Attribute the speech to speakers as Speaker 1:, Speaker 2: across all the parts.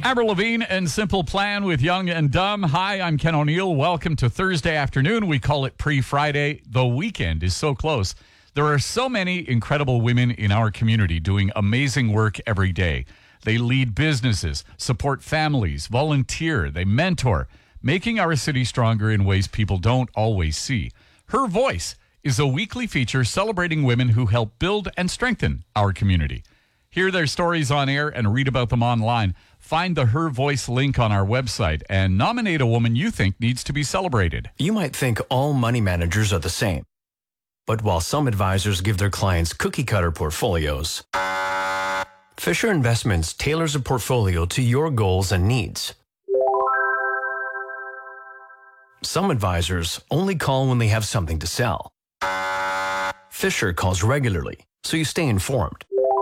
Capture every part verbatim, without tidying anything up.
Speaker 1: Avril Lavigne and Simple Plan with Young and Dumb. Hi, I'm Ken O'Neill. Welcome to Thursday afternoon. We call it pre-Friday. The weekend is so close. There are so many incredible women in our community doing amazing work every day. They lead businesses, support families, volunteer, they mentor, making our city stronger in ways people don't always see. Her Voice is a weekly feature celebrating women who help build and strengthen our community. Hear their stories on air and read about them online. Find the Her Voice link on our website and nominate a woman you think needs to be celebrated.
Speaker 2: You might think all money managers are the same. But while some advisors give their clients cookie-cutter portfolios, Fisher Investments tailors a portfolio to your goals and needs. Some advisors only call when they have something to sell. Fisher calls regularly, so you stay informed.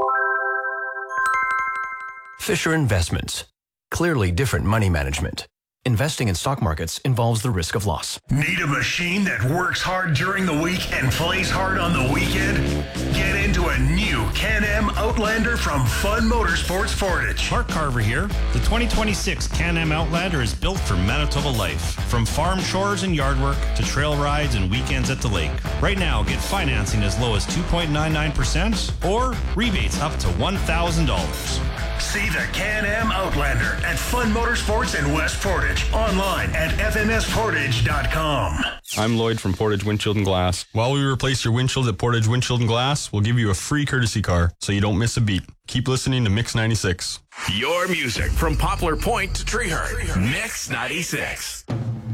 Speaker 2: Fisher Investments. Clearly different money management. Investing in stock markets involves the risk of loss.
Speaker 3: Need a machine that works hard during the week and plays hard on the weekend? Get into a new Can-Am Outlander from Fun Motorsports Portage.
Speaker 4: Mark Carver here. The twenty twenty-six Can-Am Outlander is built for Manitoba life. From farm chores and yard work to trail rides and weekends at the lake. Right now, get financing as low as two point nine nine percent or rebates up to one thousand dollars.
Speaker 3: See the Can-Am Outlander at Fun Motorsports in West Portage. Online at f m s portage dot com.
Speaker 5: I'm Lloyd from Portage Windshield and Glass. While we replace your windshield at Portage Windshield and Glass, we'll give you a free courtesy car so you don't miss a beat. Keep listening to Mix ninety-six.
Speaker 6: Your music from Poplar Point to Treehurst. Mix ninety-six.